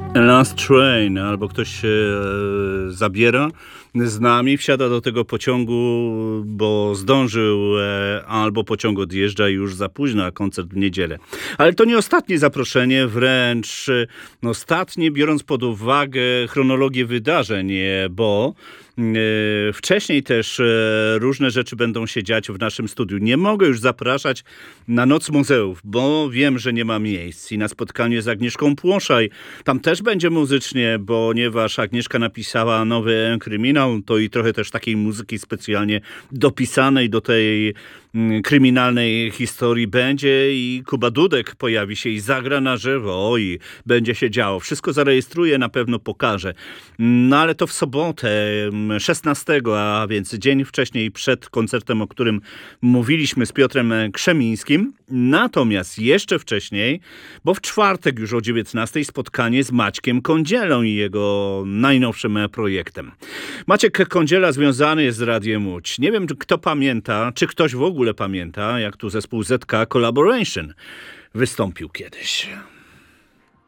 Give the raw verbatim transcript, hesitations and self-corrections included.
Last Train, albo ktoś się e, zabiera z nami, wsiada do tego pociągu, bo zdążył, e, albo pociąg odjeżdża i już za późno, a koncert w niedzielę. Ale to nie ostatnie zaproszenie, wręcz e, ostatnie, biorąc pod uwagę chronologię wydarzeń, e, bo e, wcześniej też e, różne rzeczy będą się dziać w naszym studiu. Nie mogę już zapraszać na Noc Muzeów, bo wiem, że nie ma miejsc. I na spotkanie z Agnieszką Płoszaj, tam też będzie muzycznie, ponieważ Agnieszka napisała nowy kryminał, to i trochę też takiej muzyki specjalnie dopisanej do tej mm, kryminalnej historii będzie i Kuba Dudek pojawi się i zagra na żywo. Oj, będzie się działo. Wszystko zarejestruję, na pewno pokażę. No ale to w sobotę szesnastego, a więc dzień wcześniej przed koncertem, o którym mówiliśmy z Piotrem Krzemińskim. Natomiast jeszcze wcześniej, bo w czwartek już o dziewiętnastej spotkanie z Maćkiem Kądzielą i jego najnowszym projektem. Maciek Kądziela związany jest z Radiem Łódź. Nie wiem, kto pamięta, czy ktoś w ogóle pamięta, jak tu zespół Z K Collaboration wystąpił kiedyś.